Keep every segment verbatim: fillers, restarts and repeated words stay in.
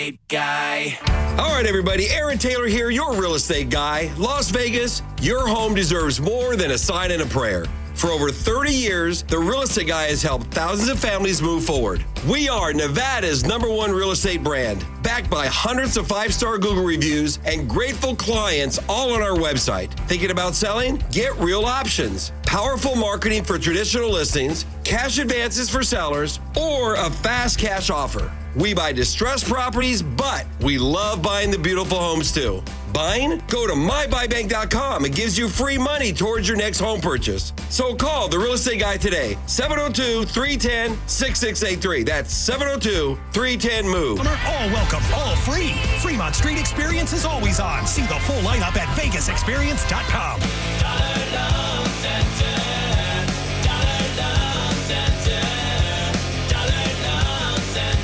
Guy. All right, everybody. Aaron Taylor here, your real estate guy. Las Vegas, your home deserves more than a sign and a prayer. For over thirty years, the Real Estate Guy has helped thousands of families move forward. We are Nevada's number one real estate brand, backed by hundreds of five-star Google reviews and grateful clients all on our website. Thinking about selling? Get real options. Powerful marketing for traditional listings, cash advances for sellers, or a fast cash offer. We buy distressed properties, but we love buying the beautiful homes too. Buying? Go to my buy bank dot com. It gives you free money towards your next home purchase. So call the Real Estate Guy today, seven oh two, three one zero, six six eight three. That's seven oh two, three one zero, MOVE. All welcome, all free. Fremont Street Experience is always on. See the full lineup at vegas experience dot com. Dollar Loan Center. Dollar Loan Center. Dollar Loan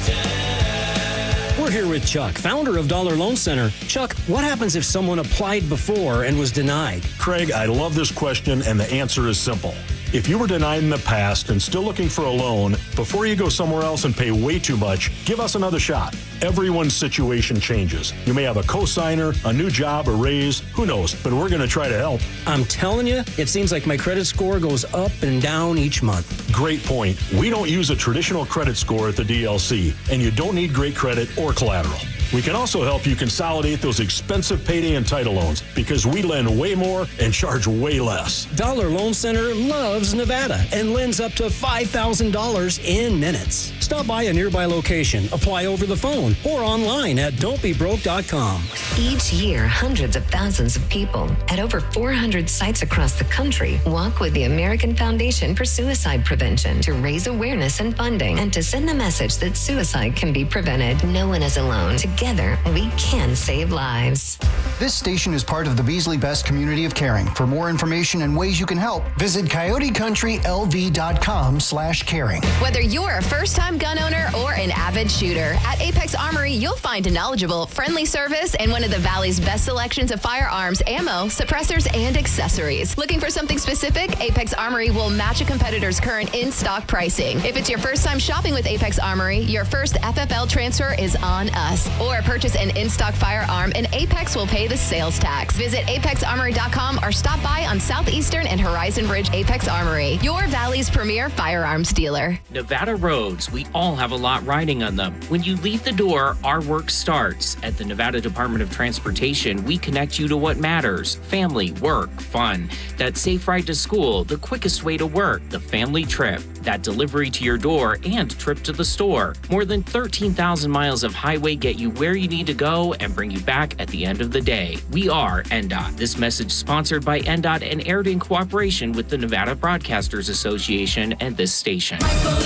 Center. We're here with Chuck, founder of Dollar Loan Center. Chuck, what happens if someone applied before and was denied? Craig, I love this question, and the answer is simple. If you were denied in the past and still looking for a loan, before you go somewhere else and pay way too much, give us another shot. Everyone's situation changes. You may have a cosigner, a new job, a raise, who knows, but we're going to try to help. I'm telling you, it seems like my credit score goes up and down each month. Great point. We don't use a traditional credit score at the D L C, and you don't need great credit or collateral. We can also help you consolidate those expensive payday and title loans because we lend way more and charge way less. Dollar Loan Center loves Nevada and lends up to five thousand dollars in minutes. Stop by a nearby location, apply over the phone, or online at don't be broke dot com. Each year, hundreds of thousands of people at over four hundred sites across the country walk with the American Foundation for Suicide Prevention to raise awareness and funding and to send the message that suicide can be prevented. No one is alone. Together, we can save lives. This station is part of the Beasley Best community of caring. For more information and ways you can help, visit coyote country l v dot com slash caring. Whether you're a first-time gun owner or an avid shooter, at Apex Armory, you'll find a knowledgeable, friendly service and one of the Valley's best selections of firearms, ammo, suppressors, and accessories. Looking for something specific? Apex Armory will match a competitor's current in-stock pricing. If it's your first time shopping with Apex Armory, your first F F L transfer is on us. Or purchase an in-stock firearm and Apex will pay the sales tax. Visit apex armory dot com or stop by on Southeastern and Horizon Ridge Apex Armory, your Valley's premier firearms dealer. Nevada roads, we all have a lot riding on them. When you leave the door, our work starts. At the Nevada Department of Transportation, we connect you to what matters: family, work, fun, that safe ride to school, the quickest way to work, the family trip, that delivery to your door, and trip to the store. More than thirteen thousand miles of highway get you where you need to go and bring you back at the end of the day. We are N D O T. This message sponsored by N D O T and aired in cooperation with the Nevada Broadcasters Association and this station. Michael